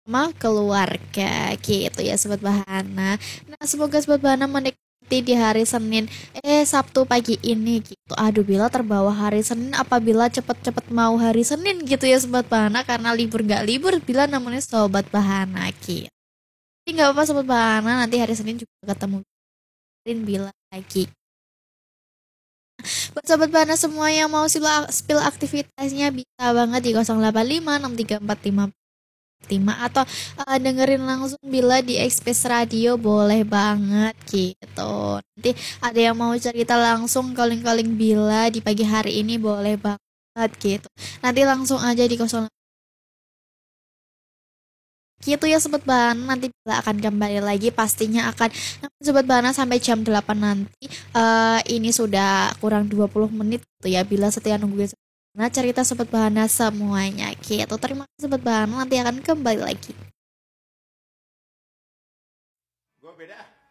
sama keluarga gitu ya Sobat Bahana. Nah semoga Sobat Bahana menikmati di hari Senin Sabtu pagi ini gitu. Aduh bila terbawa hari Senin apabila cepet-cepet mau hari Senin gitu ya Sobat Bahana, karena libur gak libur bila namanya Sobat Bahana gitu. Tapi nggak apa-apa Sobat Bahana, nanti hari Senin juga ketemu bila lagi. Buat Sobat Bahana semua yang mau spill aktivitasnya bisa banget di 08556345 atau dengerin langsung bila di Express Radio boleh banget gitu. Nanti ada yang mau cerita langsung calling-calling bila di pagi hari ini boleh banget gitu. Nanti langsung aja di 08 gitu ya Sobat Bana, nanti Bila akan kembali lagi pastinya akan Sobat Bana sampai jam 8 nanti. Ini sudah kurang 20 menit gitu ya Bila setia nungguin Sobat Bana, cerita Sobat Bana semuanya gitu. Terima kasih Sobat Bana, nanti akan kembali lagi. Gue beda.